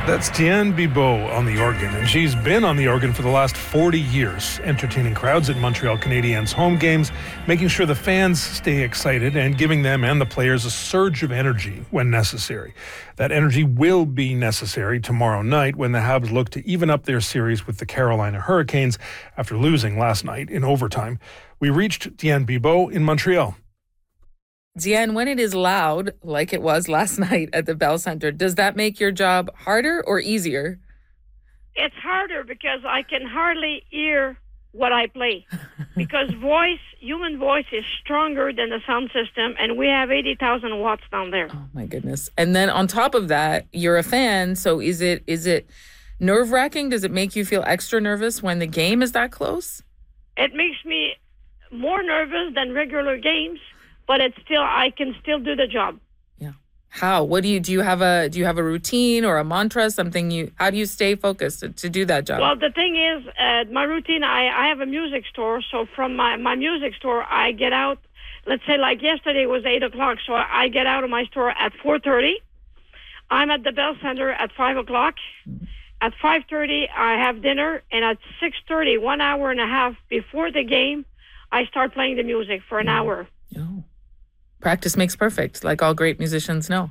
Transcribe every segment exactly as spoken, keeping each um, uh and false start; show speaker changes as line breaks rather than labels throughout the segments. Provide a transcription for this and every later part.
That's Diane Bibeau on the organ, and she's been on the organ for the last forty years, entertaining crowds at Montreal Canadiens home games, making sure the fans stay excited and giving them and the players a surge of energy when necessary. That energy will be necessary tomorrow night when the Habs look to even up their series with the Carolina Hurricanes after losing last night in overtime. We reached Diane Bibeau in Montreal.
Diane, when it is loud, like it was last night at the Bell Center, does that make your job harder or easier?
It's harder because I can hardly hear what I play. Because voice, human voice is stronger than the sound system, and we have eighty thousand watts down there.
Oh, my goodness. And then on top of that, you're a fan, so is it is it nerve-wracking? Does it make you feel extra nervous when the game is that close?
It makes me more nervous than regular games. But it's still, I can still do the job.
Yeah. How? What do you do? You have a do you have a routine or a mantra? Something you? How do you stay focused to, to do that job?
Well, the thing is, uh, my routine. I, I have a music store, so from my my music store, I get out. Let's say like yesterday was eight o'clock, so I get out of my store at four thirty. I'm at the Bell Center at five o'clock. Mm-hmm. At five thirty, I have dinner, and at six thirty, one hour and a half before the game, I start playing the music for an mm-hmm. hour.
Oh. Practice makes perfect, like all great musicians know.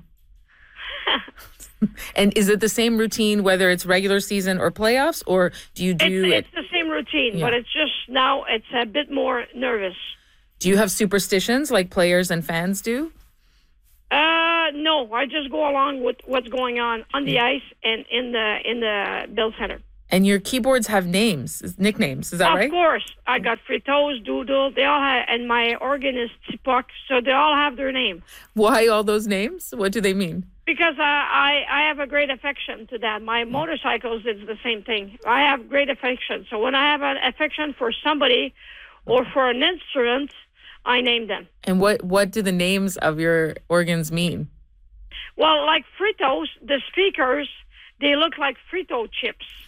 And is it the same routine, whether it's regular season or playoffs, or do you do
it's,
it?
It's the same routine,
yeah.
but it's just now it's a bit more nervous.
Do you have superstitions like players and fans do?
Uh, no, I just go along with what's going on on the ice and in the in the Bell Center.
And your keyboards have names, nicknames, is that
of
right?
Of course. I got Fritos, Doodle, they all have, and my organ is Tipok, so they all have their name.
Why all those names? What do they mean?
Because I, I, I have a great affection to that. My motorcycles, it's the same thing. I have great affection. So when I have an affection for somebody or for an instrument, I name them.
And what, what do the names of your organs mean?
Well, like Fritos, the speakers, they look like Frito chips.